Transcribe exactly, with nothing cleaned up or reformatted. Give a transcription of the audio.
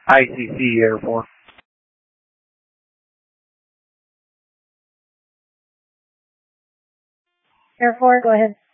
I C C, Air four. Air four, go ahead.